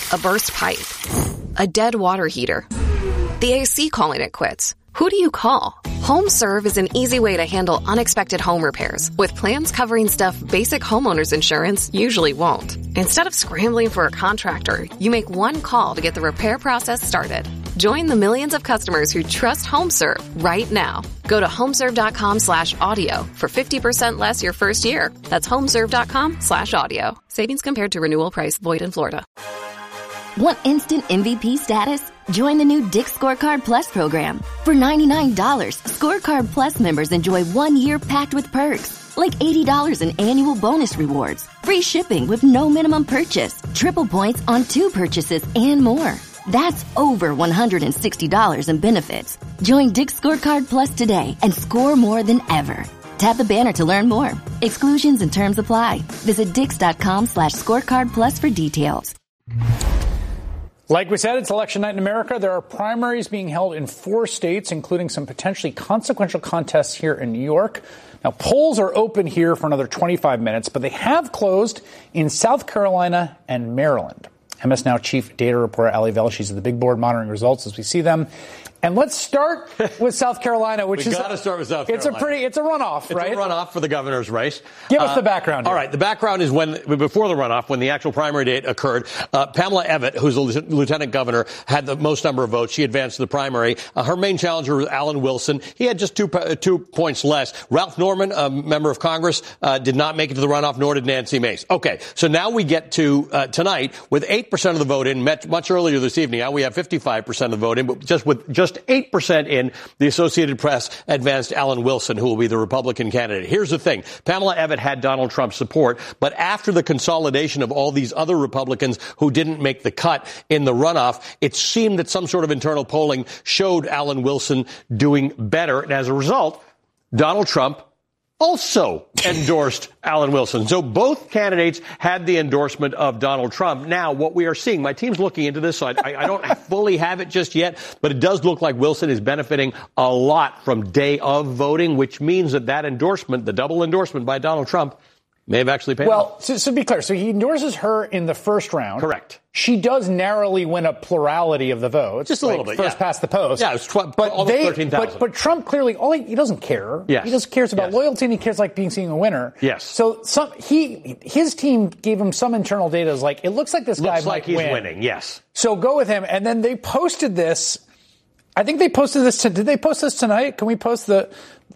A burst pipe. A dead water heater. The AC calling it quits. Who do you call? HomeServe is an easy way to handle unexpected home repairs with plans covering stuff basic homeowners insurance usually won't. Instead of scrambling for a contractor, you make one call to get the repair process started. Join the millions of customers who trust HomeServe right now. Go to homeserve.com/audio for 50% less your first year. That's homeserve.com/audio. Savings compared to renewal price void in Florida. Want instant MVP status? Join the new Dick's Scorecard Plus program. For $99, Scorecard Plus members enjoy 1 year packed with perks, like $80 in annual bonus rewards, free shipping with no minimum purchase, triple points on 2 purchases, and more. That's over $160 in benefits. Join Dick's Scorecard Plus today and score more than ever. Tap the banner to learn more. Exclusions and terms apply. Visit dix.com/scorecard plus for details. Like we said, it's election night in America. There are primaries being held in 4 states, including some potentially consequential contests here in New York. Now, polls are open here for another 25 minutes, but they have closed in South Carolina and Maryland. MS Now Chief Data Reporter Ali Velshi, she's at the big board monitoring results as we see them. And let's start with South Carolina, which we got to start with South Carolina. It's a runoff, right? It's a runoff for the governor's race. Give us the background here. All right. The background is before the runoff, when the actual primary date occurred, Pamela Evette, who's the lieutenant governor, had the most number of votes. She advanced to the primary. Her main challenger was Alan Wilson. He had just 2 points less. Ralph Norman, a member of Congress, did not make it to the runoff, nor did Nancy Mace. Okay. So now we get to tonight with 8% of the vote in, much earlier this evening. Now we have 55% of the vote in, but just 8% in, the Associated Press advanced Alan Wilson, who will be the Republican candidate. Here's the thing. Pamela Evette had Donald Trump's support, but after the consolidation of all these other Republicans who didn't make the cut in the runoff, it seemed that some sort of internal polling showed Alan Wilson doing better. And as a result, Donald Trump also endorsed Alan Wilson. So both candidates had the endorsement of Donald Trump. Now, what we are seeing, my team's looking into this, so I don't fully have it just yet, but it does look like Wilson is benefiting a lot from day of voting, which means that endorsement, the double endorsement by Donald Trump, may have actually paid off. Well, so be clear. So he endorses her in the first round. Correct. She does narrowly win a plurality of the votes. Just a little bit, First past the post. Yeah, it's almost 13,000. But Trump clearly, he doesn't care. Yes. He just cares about loyalty, and he cares like seeing a winner. Yes. So his team gave him some internal data. Is like, it looks like this guy might win. He's winning, yes. So go with him. And then they posted this. I think they posted this. Did they post this tonight? Can we post the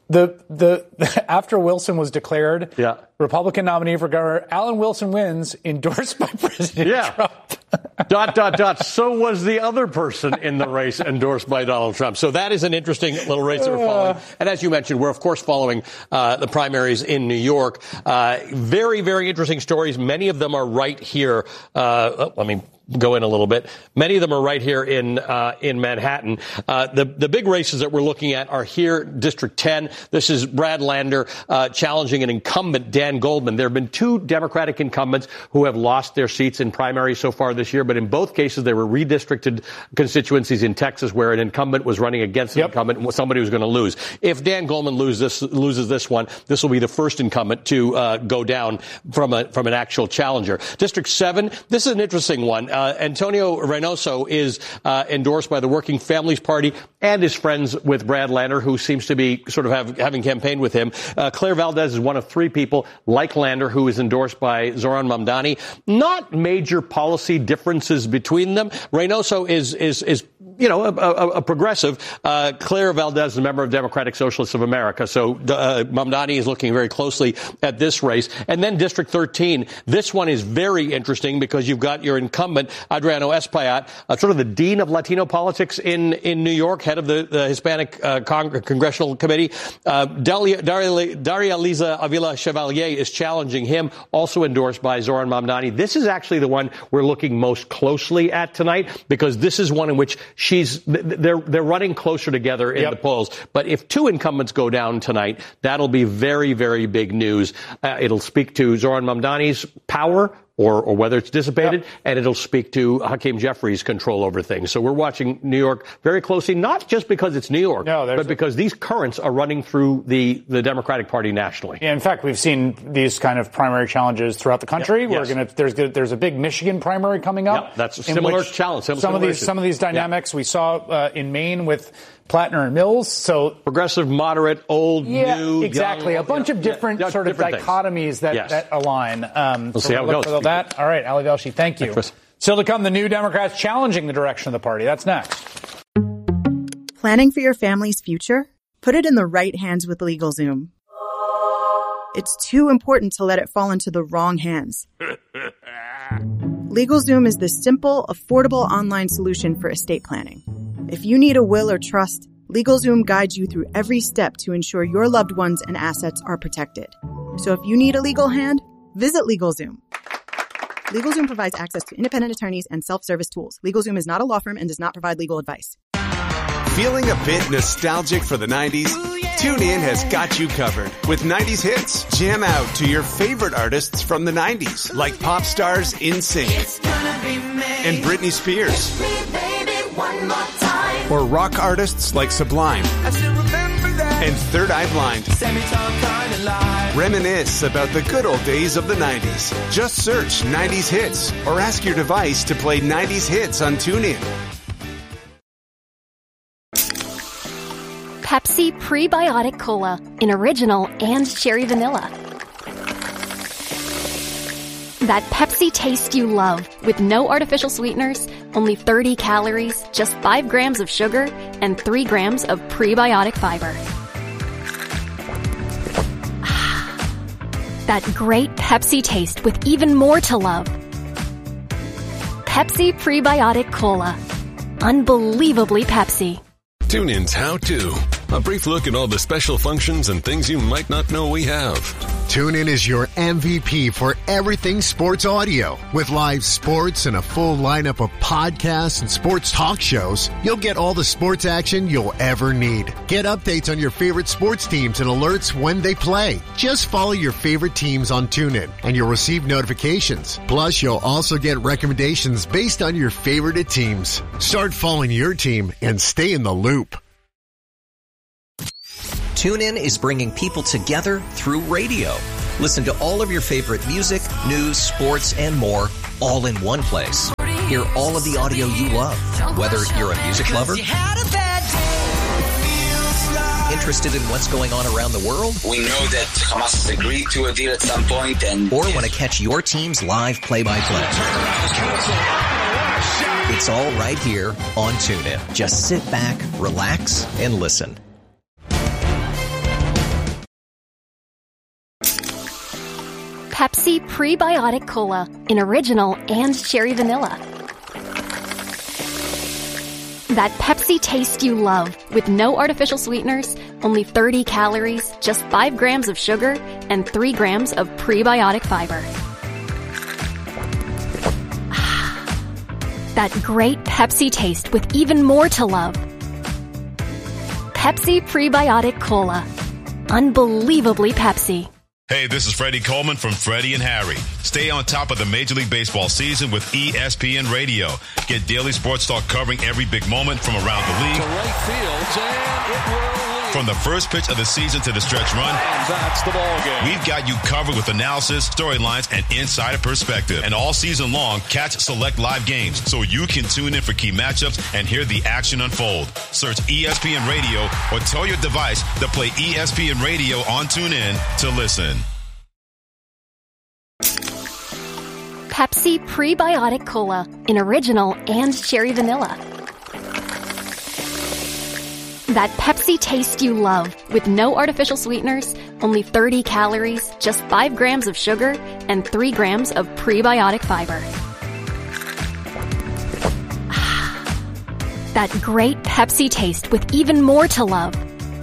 after Wilson was declared Republican nominee for governor, Alan Wilson wins, endorsed by President Trump. So was the other person in the race endorsed by Donald Trump. So that is an interesting little race that we're following. And as you mentioned, we're, of course, following the primaries in New York. Very, very interesting stories. Many of them are right here. Let me go in a little bit. Many of them are right here in Manhattan. The big races that we're looking at are here, District 10. This is Brad Lander challenging an incumbent, Dan Goldman. There have been 2 Democratic incumbents who have lost their seats in primaries so far this year, but in both cases they were redistricted constituencies in Texas where an incumbent was running against an incumbent and somebody was going to lose. If Dan Goldman loses this one, this will be the first incumbent to go down from an actual challenger. District 7, this is an interesting one. Antonio Reynoso is endorsed by the Working Families Party and is friends with Brad Lander, who seems to be sort of having campaigned with him. Claire Valdez is one of 3 people, like Lander, who is endorsed by Zohran Mamdani. Not major policy differences between them. Reynoso is a progressive. Claire Valdez is a member of Democratic Socialists of America. So Mamdani is looking very closely at this race. And then District 13. This one is very interesting because you've got your incumbent, Adriano Espaillat, sort of the dean of Latino politics in New York, head of the Hispanic Congressional Committee. Daria Liza Avila Chevalier is challenging him, also endorsed by Zohran Mamdani. This is actually the one we're looking most closely at tonight because this is one in which they're running closer together in the polls. But if 2 incumbents go down tonight, that'll be very, very big news. It'll speak to Zohran Mamdani's power or whether it's dissipated, and it'll speak to Hakeem Jeffries' control over things. So we're watching New York very closely, not just because it's New York, but because these currents are running through the Democratic Party nationally. Yeah, in fact, we've seen these kind of primary challenges throughout the country. Yep, There's a big Michigan primary coming up. Yep, that's a similar challenge. Some of these dynamics we saw in Maine with Plattner and Mills. So progressive, moderate, old, new, exactly. young, a bunch of different dichotomies that align. We'll see how it goes. That. All right, Ali Velshi, thank you. Still to come, the New Democrats challenging the direction of the party. That's next. Planning for your family's future? Put it in the right hands with LegalZoom. It's too important to let it fall into the wrong hands. LegalZoom is the simple, affordable online solution for estate planning. If you need a will or trust, LegalZoom guides you through every step to ensure your loved ones and assets are protected. So if you need a legal hand, visit LegalZoom. LegalZoom provides access to independent attorneys and self-service tools. LegalZoom is not a law firm and does not provide legal advice. Feeling a bit nostalgic for the 90s? Ooh, yeah. TuneIn has got you covered with 90s hits. Jam out to your favorite artists from the 90s, like pop stars NSYNC and Britney Spears. Or rock artists like Sublime and Third Eye Blind. Reminisce about the good old days of the 90s. Just search 90s hits or ask your device to play 90s hits on TuneIn. Pepsi Prebiotic Cola in original and cherry vanilla. That Pepsi taste you love with no artificial sweeteners, only 30 calories, just 5 grams of sugar, and 3 grams of prebiotic fiber. That great Pepsi taste with even more to love. Pepsi Prebiotic Cola. Unbelievably Pepsi. TuneIn's How To. A brief look at all the special functions and things you might not know we have. TuneIn is your MVP for everything sports audio. With live sports and a full lineup of podcasts and sports talk shows, you'll get all the sports action you'll ever need. Get updates on your favorite sports teams and alerts when they play. Just follow your favorite teams on TuneIn and you'll receive notifications. Plus, you'll also get recommendations based on your favorite teams. Start following your team and stay in the loop. TuneIn is bringing people together through radio. Listen to all of your favorite music, news, sports, and more, all in one place. Hear all of the audio you love, whether you're a music lover, interested in what's going on around the world, we know that Hamas has agreed to a deal at some point, or want to catch your team's live play-by-play. It's all right here on TuneIn. Just sit back, relax, and listen. Pepsi Prebiotic Cola in original and cherry vanilla. That Pepsi taste you love with no artificial sweeteners, only 30 calories, just 5 grams of sugar, and 3 grams of prebiotic fiber. That great Pepsi taste with even more to love. Pepsi Prebiotic Cola. Unbelievably Pepsi. Hey, this is Freddie Coleman from Freddie and Harry. Stay on top of the Major League Baseball season with ESPN Radio. Get daily sports talk covering every big moment from around the league. To right field, and it will lead. From the first pitch of the season to the stretch run. And that's the ball game. We've got you covered with analysis, storylines, and insider perspective. And all season long, catch select live games so you can tune in for key matchups and hear the action unfold. Search ESPN Radio or tell your device to play ESPN Radio on TuneIn to listen. Pepsi Prebiotic Cola in original and cherry vanilla. That Pepsi taste you love with no artificial sweeteners, only 30 calories, just 5 grams of sugar, and 3 grams of prebiotic fiber. That great Pepsi taste with even more to love.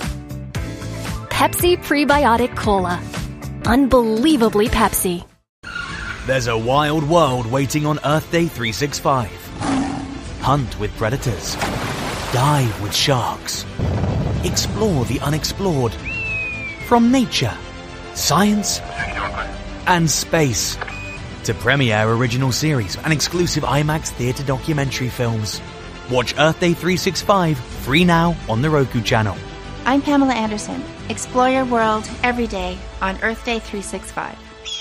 Pepsi Prebiotic Cola. Unbelievably Pepsi. There's a wild world waiting on Earth Day 365. Hunt with predators. Dive with sharks. Explore the unexplored. From nature, science, and space to premiere original series and exclusive IMAX theater documentary films. Watch Earth Day 365 free now on the Roku channel. I'm Pamela Anderson. Explore your world every day on Earth Day 365.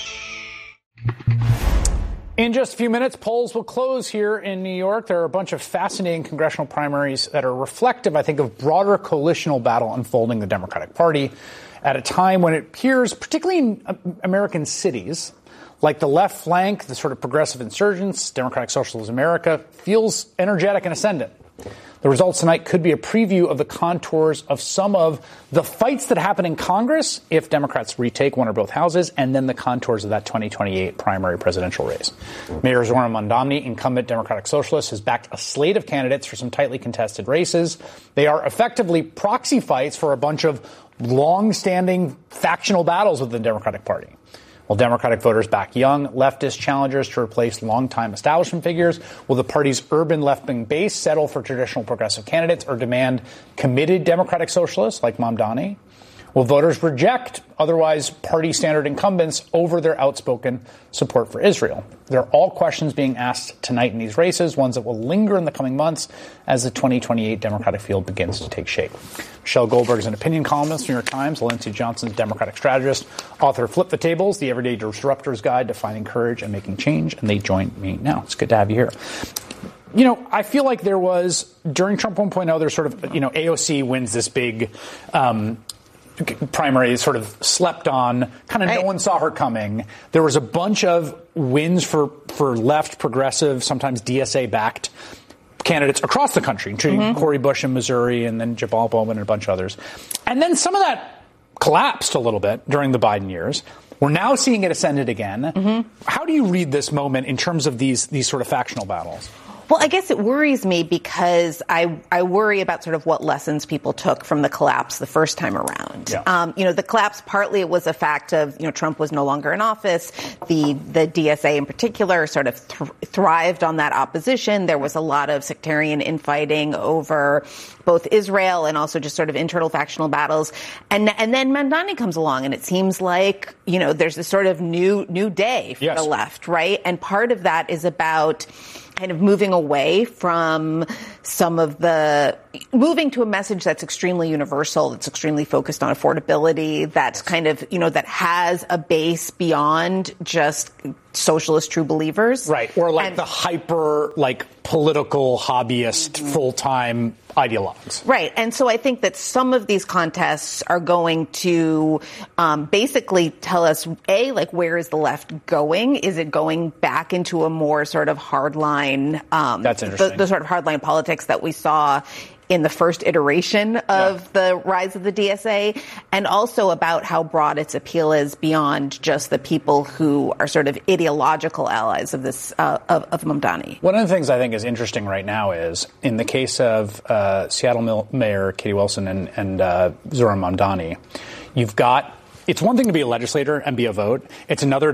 In just a few minutes, polls will close here in New York. There are a bunch of fascinating congressional primaries that are reflective, I think, of broader coalitional battle unfolding in the Democratic Party at a time when it appears, particularly in American cities, like the left flank, the sort of progressive insurgents, Democratic Socialist America, feels energetic and ascendant. The results tonight could be a preview of the contours of some of the fights that happen in Congress if Democrats retake one or both houses, and then the contours of that 2028 primary presidential race. Mayor Zohran Mamdani, incumbent Democratic Socialist, has backed a slate of candidates for some tightly contested races. They are effectively proxy fights for a bunch of long-standing factional battles within the Democratic Party. Will Democratic voters back young, leftist challengers to replace longtime establishment figures? Will the party's urban left-wing base settle for traditional progressive candidates or demand committed Democratic socialists like Mamdani? Will voters reject otherwise party-standard incumbents over their outspoken support for Israel? They're all questions being asked tonight in these races, ones that will linger in the coming months as the 2028 Democratic field begins to take shape. Michelle Goldberg is an opinion columnist, New York Times, Lindsey Johnson's Democratic strategist, author of Flip the Tables, The Everyday Disruptor's Guide to Finding Courage and Making Change, and they join me now. It's good to have you here. You know, I feel like there was, during Trump 1.0, there's sort of, AOC wins this big primary, sort of slept on, kind of no one saw her coming. There was a bunch of wins for left, progressive, sometimes DSA-backed candidates across the country, including Cori Bush in Missouri and then Jabal Bowman and a bunch of others. And then some of that collapsed a little bit during the Biden years. We're now seeing it ascended again. How do you read this moment in terms of these sort of factional battles? Well, I guess it worries me because I worry about sort of what lessons people took from the collapse the first time around. Yeah. The collapse, partly it was a fact of, Trump was no longer in office. The DSA in particular sort of thrived on that opposition. There was a lot of sectarian infighting over both Israel and also just sort of internal factional battles. And then Mamdani comes along and it seems like, there's this sort of new day for the left, right? And part of that is about kind of moving away from moving to a message that's extremely universal, that's extremely focused on affordability, that's kind of, that has a base beyond just socialist true believers. Right. Or the hyper, political hobbyist full-time ideologues. Right. And so I think that some of these contests are going to basically tell us, where is the left going? Is it going back into a more sort of hardline, that's interesting. The sort of hardline politics that we saw in the first iteration of the rise of the DSA, and also about how broad its appeal is beyond just the people who are sort of ideological allies of this of Mamdani. One of the things I think is interesting right now is, in the case of Seattle Mayor Katie Wilson and Zohran Mamdani, you've got, it's one thing to be a legislator and be a vote. It's another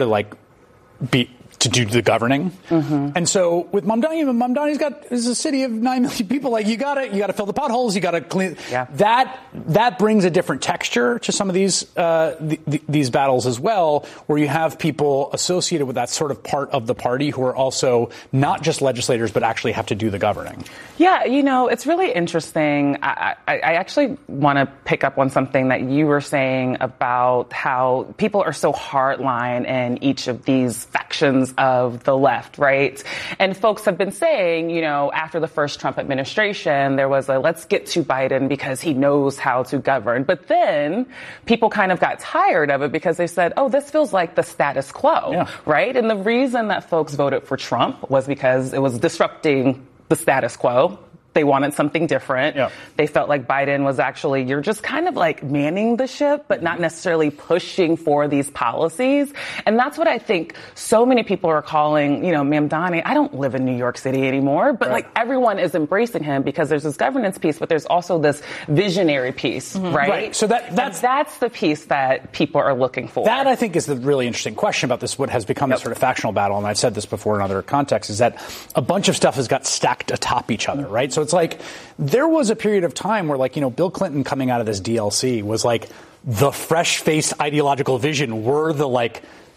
to do the governing. And so with Mamdani's is a city of 9 million people. You gotta fill the potholes. You gotta clean. Yeah. That brings a different texture to some of these battles as well, where you have people associated with that sort of part of the party who are also not just legislators, but actually have to do the governing. Yeah. It's really interesting. I actually want to pick up on something that you were saying about how people are so hardline in each of these factions of the left, right? And folks have been saying, after the first Trump administration, there was let's get to Biden because he knows how to govern. But then people kind of got tired of it because they said, this feels like the status quo, right? And the reason that folks voted for Trump was because it was disrupting the status quo. They wanted something different. Yeah. They felt like Biden was actually, you're just kind of manning the ship, but not necessarily pushing for these policies. And that's what I think so many people are calling, Mamdani. I don't live in New York City anymore, but everyone is embracing him because there's this governance piece, but there's also this visionary piece, right? So that's the piece that people are looking for. That, I think, is the really interesting question about this, what has become a sort of factional battle. And I've said this before in other contexts, is that a bunch of stuff has got stacked atop each other, right? So it's there was a period of time where, Bill Clinton coming out of this DLC was the fresh-faced ideological vision were the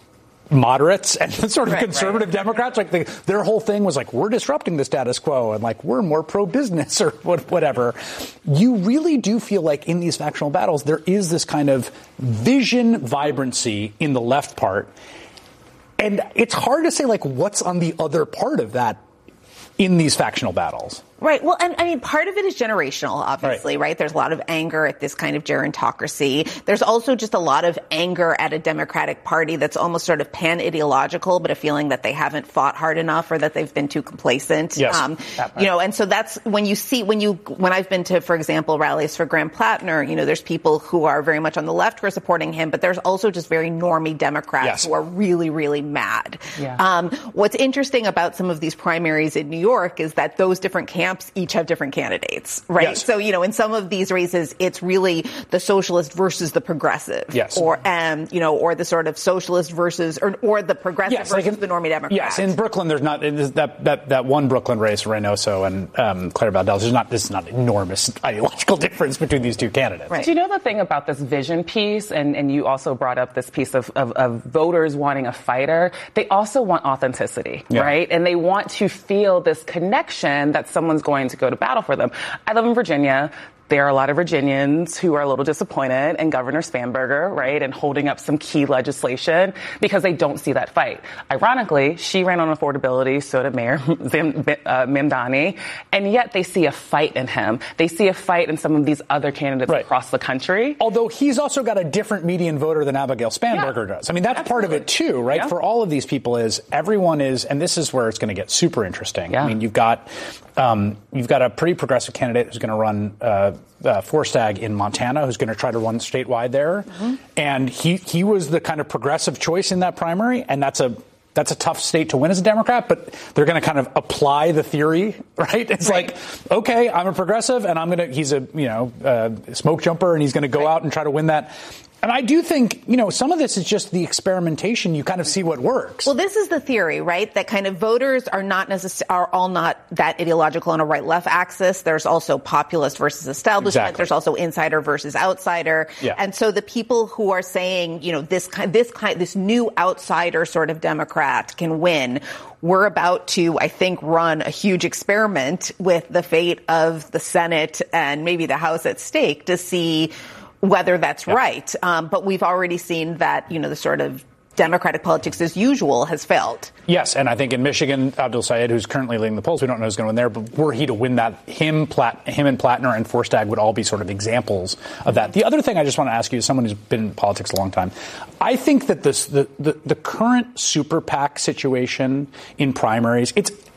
moderates and sort of conservative Democrats. Like their whole thing was like, we're disrupting the status quo and like we're more pro-business or whatever. You really do feel like in these factional battles, there is this kind of vision vibrancy in the left part. And it's hard to say like what's on the other part of that in these factional battles. Right. Well, and I mean, part of it is generational, obviously, right? There's a lot of anger at this kind of gerontocracy. There's also just a lot of anger at a Democratic Party that's almost sort of pan-ideological, but a feeling that they haven't fought hard enough or that they've been too complacent. Yes. And so that's when I've been to, for example, rallies for Graham Plattner, there's people who are very much on the left who are supporting him, but there's also just very normie Democrats who are really, really mad. Yeah. What's interesting about some of these primaries in New York is that those different camps each have different candidates, right? Yes. So, in some of these races, it's really the socialist versus the progressive. Yes. Or the sort of socialist versus, or the progressive versus the normie Democrat. Yes. In Brooklyn, there's not, that one Brooklyn race, Reynoso and Claire Valdez, this is not enormous ideological difference between these two candidates. Right. Do you know the thing about this vision piece, and you also brought up this piece of voters wanting a fighter, they also want authenticity, right? And they want to feel this connection that someone's going to go to battle for them. I live in Virginia. There are a lot of Virginians who are a little disappointed in Governor Spanberger, right, and holding up some key legislation because they don't see that fight. Ironically, she ran on affordability, so did Mayor Mamdani, and yet they see a fight in him. They see a fight in some of these other candidates across the country. Although he's also got a different median voter than Abigail Spanberger does. I mean, that's part of it too, right? Yeah. For all of these people everyone is, and this is where it's going to get super interesting. Yeah. I mean, you've got a pretty progressive candidate who's going to run Forstag in Montana, who's going to try to run statewide there. Mm-hmm. And he was the kind of progressive choice in that primary, and that's a tough state to win as a Democrat, but they're going to kind of apply the theory, right? It's like, okay, I'm a progressive, and he's a smoke jumper, and he's going to go out and try to win that. And I do think, some of this is just the experimentation. You kind of see what works. Well, this is the theory, right? That kind of voters are all not that ideological on a right-left axis. There's also populist versus establishment. Exactly. There's also insider versus outsider. Yeah. And so the people who are saying, this new outsider sort of Democrat can win, we're about to, I think, run a huge experiment with the fate of the Senate and maybe the House at stake to see whether that's right. But we've already seen that, the sort of Democratic politics as usual has failed. Yes, and I think in Michigan, Abdul Sayed, who's currently leading the polls, we don't know who's going to win there, but were he to win that, him and Plattner and Forstag would all be sort of examples of that. The other thing I just want to ask you, as someone who's been in politics a long time, I think that the current super PAC situation in primaries,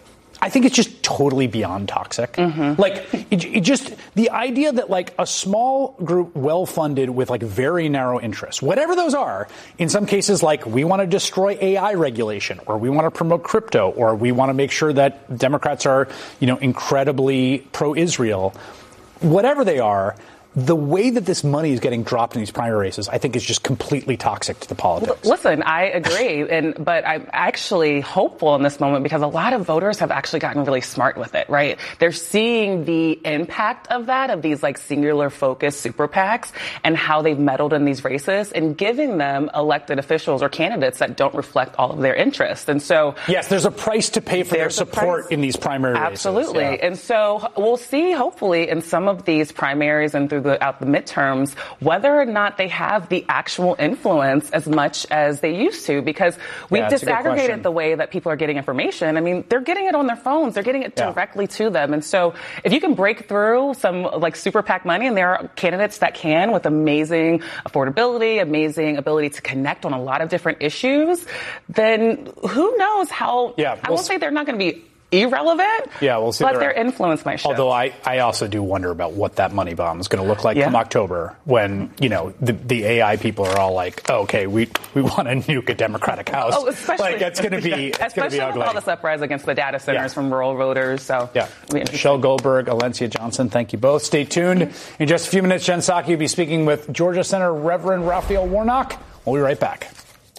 I think it's just totally beyond toxic. Mm-hmm. Like, it just, the idea that like a small group well-funded with like very narrow interests, whatever those are, in some cases like we want to destroy AI regulation, or we want to promote crypto, or we want to make sure that Democrats are, incredibly pro-Israel, whatever they are, the way that this money is getting dropped in these primary races, I think, is just completely toxic to the politics. Listen, I agree, but I'm actually hopeful in this moment because a lot of voters have actually gotten really smart with it, right? They're seeing the impact of that, of these like singular focused super PACs and how they've meddled in these races and giving them elected officials or candidates that don't reflect all of their interests. And so, yes, there's a price to pay for their support in these primary races. Absolutely. Yeah. And so we'll see, hopefully, in some of these primaries and throughout the midterms, whether or not they have the actual influence as much as they used to, because we've disaggregated the way that people are getting information. I mean, they're getting it on their phones. They're getting it directly to them. And so if you can break through some like super PAC money, and there are candidates that can with amazing affordability, amazing ability to connect on a lot of different issues, then who knows how, I won't say they're not going to be irrelevant, we'll see. But their influence might shift. Although I also do wonder about what that money bomb is going to look like come October, when the AI people are all like, oh, okay, we want to nuke a Democratic House. Oh, especially like it's going to be especially with all this uprising against the data centers from rural voters. So Michelle Goldberg, Alencia Johnson, thank you both. Stay tuned. In just a few minutes, Jen Psaki will be speaking with Georgia Senator Reverend Raphael Warnock. We'll be right back.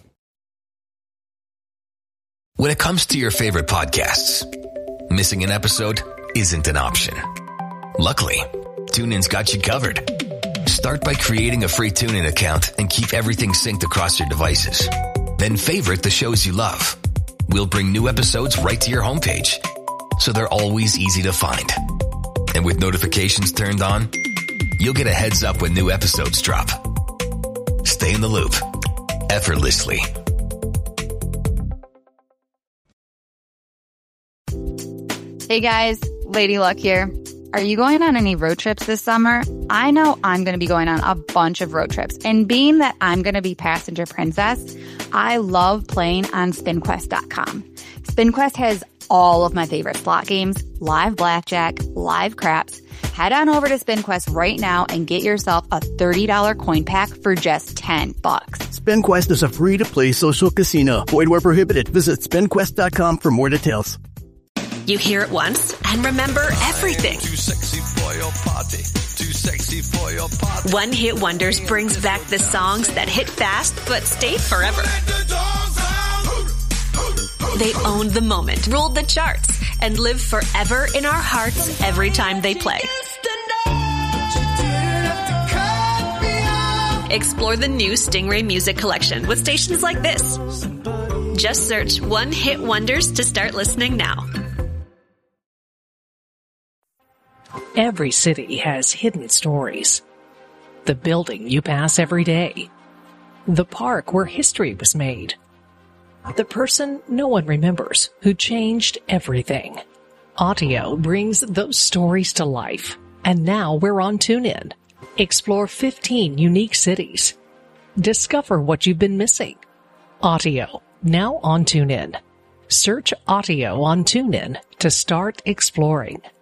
When it comes to your favorite podcasts, missing an episode isn't an option. Luckily, TuneIn's got you covered. Start by creating a free TuneIn account and keep everything synced across your devices. Then favorite the shows you love. We'll bring new episodes right to your homepage, so they're always easy to find. And with notifications turned on, you'll get a heads up when new episodes drop. Stay in the loop, effortlessly. Hey guys, Lady Luck here. Are you going on any road trips this summer? I know I'm going to be going on a bunch of road trips. And being that I'm going to be passenger princess, I love playing on SpinQuest.com. SpinQuest has all of my favorite slot games, live blackjack, live craps. Head on over to SpinQuest right now and get yourself a $30 coin pack for just $10. SpinQuest is a free-to-play social casino. Void where prohibited. Visit SpinQuest.com for more details. You hear it once and remember everything. Too sexy for your party. Too sexy for your party. One Hit Wonders brings back the songs that hit fast but stayed forever. They owned the moment, ruled the charts, and live forever in our hearts every time they play. Explore the new Stingray Music Collection with stations like this. Just search One Hit Wonders to start listening now. Every city has hidden stories. The building you pass every day. The park where history was made. The person no one remembers who changed everything. Audio brings those stories to life. And now we're on TuneIn. Explore 15 unique cities. Discover what you've been missing. Audio, now on TuneIn. Search Audio on TuneIn to start exploring.